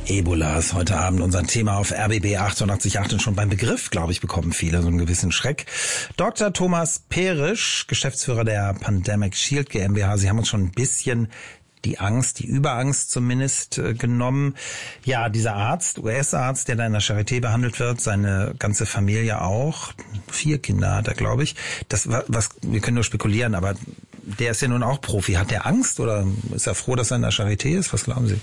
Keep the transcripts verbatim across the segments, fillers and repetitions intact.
Ebola ist heute Abend unser Thema auf R B B achtundachtzig Komma acht und schon beim Begriff, glaube ich, bekommen viele so einen gewissen Schreck. Doktor Thomas Perisch, Geschäftsführer der Pandemic Shield GmbH, Sie haben uns schon ein bisschen die Angst, die Überangst zumindest äh, genommen. Ja, dieser Arzt, U S-Arzt, der da in der Charité behandelt wird, seine ganze Familie auch, vier Kinder hat er, glaube ich. Das was wir können nur spekulieren, aber der ist ja nun auch Profi. Hat der Angst oder ist er froh, dass er in der Charité ist? Was glauben Sie?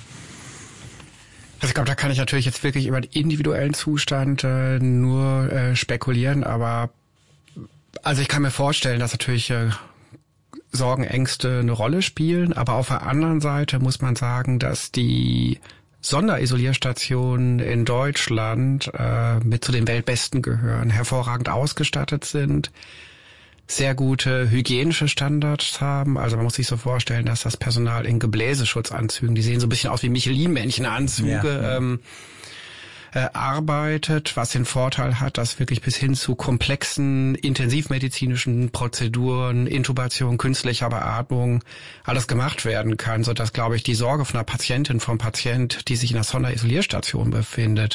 Also ich glaube, da kann ich natürlich jetzt wirklich über den individuellen Zustand äh, nur äh, spekulieren, aber also ich kann mir vorstellen, dass natürlich äh, Sorgen, Ängste eine Rolle spielen, aber auf der anderen Seite muss man sagen, dass die Sonderisolierstationen in Deutschland äh, mit zu den Weltbesten gehören, hervorragend ausgestattet sind, sehr gute hygienische Standards haben. Also man muss sich so vorstellen, dass das Personal in Gebläseschutzanzügen, die sehen so ein bisschen aus wie Michelin-Männchen-Anzüge, ja, ähm, äh, arbeitet, was den Vorteil hat, dass wirklich bis hin zu komplexen intensivmedizinischen Prozeduren, Intubation, künstlicher Beatmung alles gemacht werden kann, sodass, glaube ich, die Sorge von einer Patientin, vom Patient, die sich in einer Sonderisolierstation befindet,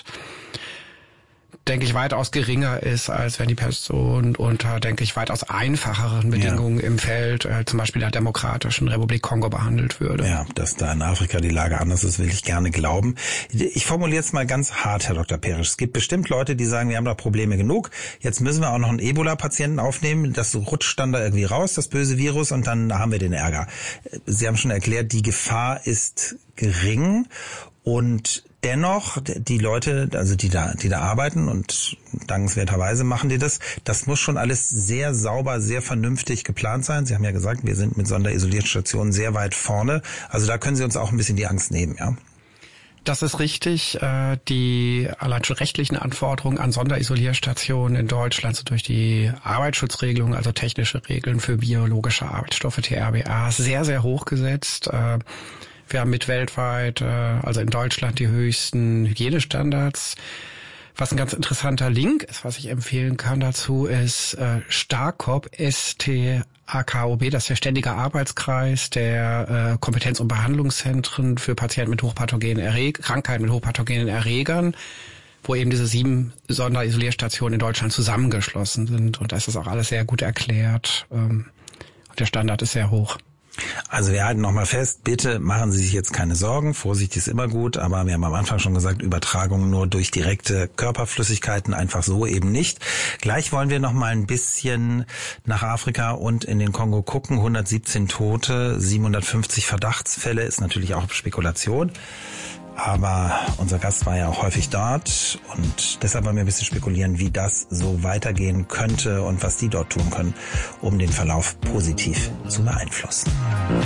denke ich, weitaus geringer ist, als wenn die Person unter, denke ich, weitaus einfacheren Bedingungen, ja, im Feld, äh, zum Beispiel der Demokratischen Republik Kongo behandelt würde. Ja, dass da in Afrika die Lage anders ist, will ich gerne glauben. Ich formuliere es mal ganz hart, Herr Doktor Perisch. Es gibt bestimmt Leute, die sagen, wir haben doch Probleme genug. Jetzt müssen wir auch noch einen Ebola-Patienten aufnehmen. Das rutscht dann da irgendwie raus, das böse Virus, und dann haben wir den Ärger. Sie haben schon erklärt, die Gefahr ist gering. Und dennoch, die Leute, also die da, die da arbeiten, und dankenswerterweise machen die das, das muss schon alles sehr sauber, sehr vernünftig geplant sein. Sie haben ja gesagt, wir sind mit Sonderisolierstationen sehr weit vorne. Also da können Sie uns auch ein bisschen die Angst nehmen, ja? Das ist richtig. Die allein schon rechtlichen Anforderungen an Sonderisolierstationen in Deutschland sind durch die Arbeitsschutzregelung, also technische Regeln für biologische Arbeitsstoffe, T R B A, sehr, sehr hoch gesetzt. Wir haben mit weltweit, also in Deutschland, die höchsten Hygienestandards. Was ein ganz interessanter Link ist, was ich empfehlen kann dazu, ist STARKOP, S T A K O B, das ist der Ständige Arbeitskreis der Kompetenz- und Behandlungszentren für Patienten mit hochpathogenen Erregern, Krankheiten mit hochpathogenen Erregern, wo eben diese sieben Sonderisolierstationen in Deutschland zusammengeschlossen sind. Und da ist das auch alles sehr gut erklärt. Und der Standard ist sehr hoch. Also wir halten nochmal fest, bitte machen Sie sich jetzt keine Sorgen. Vorsicht ist immer gut, aber wir haben am Anfang schon gesagt, Übertragung nur durch direkte Körperflüssigkeiten, einfach so eben nicht. Gleich wollen wir nochmal ein bisschen nach Afrika und in den Kongo gucken. hundertsiebzehn Tote, siebenhundertfünfzig Verdachtsfälle, ist natürlich auch Spekulation. Aber unser Gast war ja auch häufig dort und deshalb wollen wir ein bisschen spekulieren, wie das so weitergehen könnte und was die dort tun können, um den Verlauf positiv zu beeinflussen.